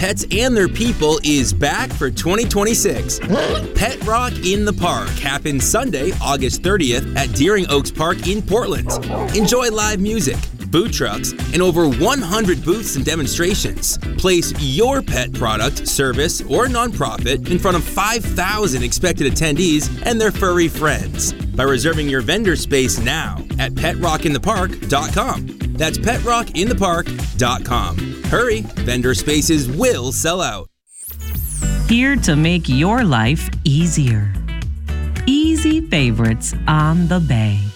pets and their people is back for 2026. Pet Rock in the Park happens Sunday, August 30th at Deering Oaks Park in Portland. Enjoy live music, food trucks, and over 100 booths and demonstrations. Place your pet product, service, or nonprofit in front of 5,000 expected attendees and their furry friends by reserving your vendor space now at PetRockInThePark.com. That's PetRockInThePark.com. Hurry, vendor spaces will sell out. Here to make your life easier. Easy Favorites on the Bay.